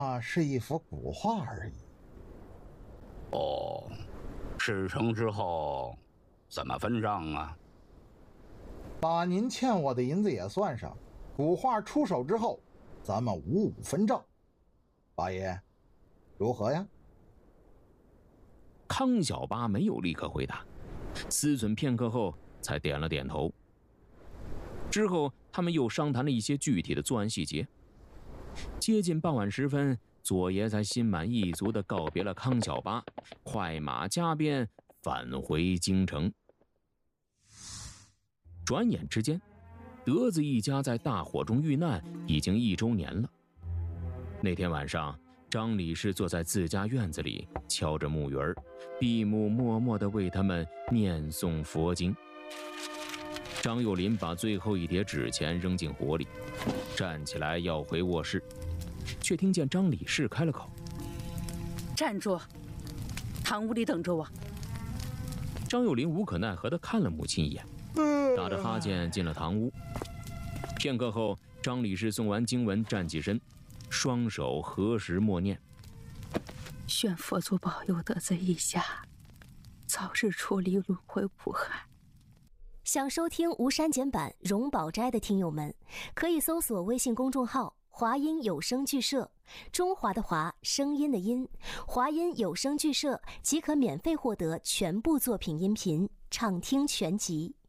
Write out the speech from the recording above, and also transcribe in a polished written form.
是一幅古画而已。 哦，事成之后怎么分账啊？ 把您欠我的银子也算上，古画出手之后，咱们5-5分账。八爷，如何呀？ 康小八没有立刻回答，思忖片刻后才点了点头。之后他们又商谈了一些具体的作案细节。接近傍晚时分，左爷才心满意足地告别了康小八，快马加鞭返回京城。转眼之间，德子一家在大火中遇难已经1周年了。那天晚上，张理事坐在自家院子里，敲着木鱼儿，闭目默默地为他们念诵佛经。张幼林把最后一叠纸钱扔进火里，站起来要回卧室，却听见张理事开了口：“ 站住，堂屋里等着我。” 张幼林无可奈何地看了母亲一眼，打着哈欠进了堂屋。片刻后，张理事诵完经文站起身，双手合十默念：“ 愿佛祖保佑德子一家早日出离轮回苦海。” 想收听无删减版荣宝斋的听友们，可以搜索微信公众号华音有声剧社，中华的华，声音的音，华音有声剧社即可免费获得全部作品音频，畅听全集。